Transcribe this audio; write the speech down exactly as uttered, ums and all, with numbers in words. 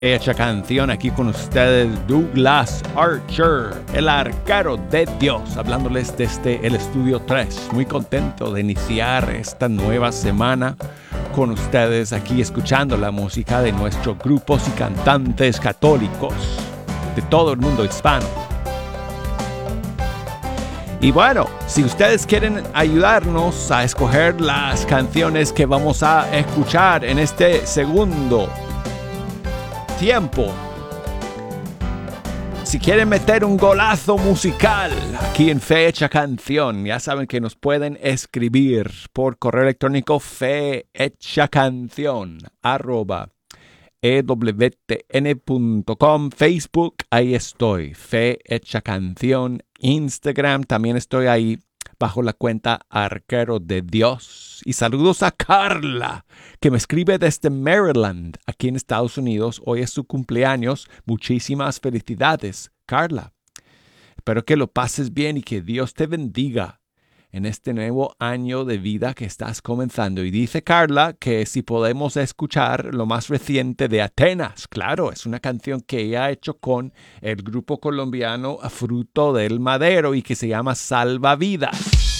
Hecha canción aquí con ustedes, Douglas Archer, el arquero de Dios, hablándoles desde el estudio tres. Muy contento de iniciar esta nueva semana con ustedes aquí escuchando la música de nuestros grupos y cantantes católicos de todo el mundo hispano. Y bueno, si ustedes quieren ayudarnos a escoger las canciones que vamos a escuchar en este segundo tiempo, si quieren meter un golazo musical aquí en Fecha Canción, ya saben que nos pueden escribir por correo electrónico fehechacanción arroba ewtn punto com, Facebook, ahí estoy, Fecha Canción, Instagram, también estoy ahí bajo la cuenta Arquero de Dios. Y saludos a Carla, que me escribe desde Maryland, aquí en Estados Unidos. Hoy es su cumpleaños. Muchísimas felicidades, Carla. Espero que lo pases bien y que Dios te bendiga en este nuevo año de vida que estás comenzando. Y dice Carla que si podemos escuchar lo más reciente de Atenas. Claro, es una canción que ella ha hecho con el grupo colombiano Fruto del Madero y que se llama Salvavidas.